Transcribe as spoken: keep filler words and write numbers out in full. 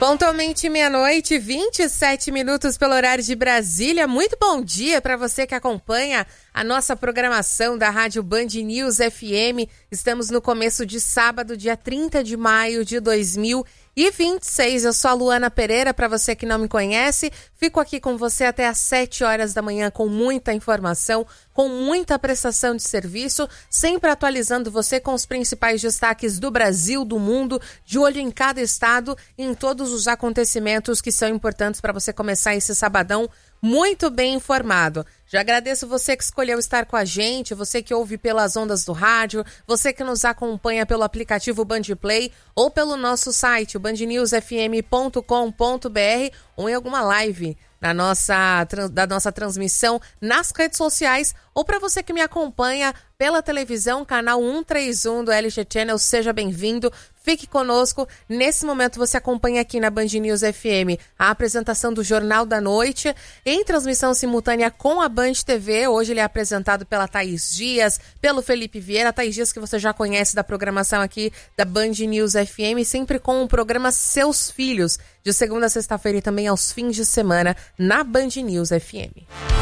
Pontualmente meia-noite, vinte e sete minutos pelo horário de Brasília. Muito bom dia para você que acompanha a nossa programação da Rádio Band News F M. Estamos no começo de sábado, dia trinta de maio de dois mil e vinte e seis. Eu sou a Luana Pereira, para você que não me conhece. Fico aqui com você até às sete horas da manhã com muita informação, com muita prestação de serviço, sempre atualizando você com os principais destaques do Brasil, do mundo, de olho em cada estado e em todos os acontecimentos que são importantes para você começar esse sabadão muito bem informado. Já agradeço você que escolheu estar com a gente, você que ouve pelas ondas do rádio, você que nos acompanha pelo aplicativo Band Play ou pelo nosso site, band news f m ponto com ponto b r, ou em alguma live na nossa, da nossa transmissão nas redes sociais, ou para você que me acompanha pela televisão, canal cento e trinta e um do L G Channel, seja bem-vindo. Fique conosco. Nesse momento você acompanha aqui na Band News F M a apresentação do Jornal da Noite em transmissão simultânea com a Band T V. Hoje ele é apresentado pela Thaís Dias, pelo Felipe Vieira. A Thaís Dias que você já conhece da programação aqui da Band News F M, sempre com o programa Seus Filhos, de segunda a sexta-feira e também aos fins de semana na Band News F M.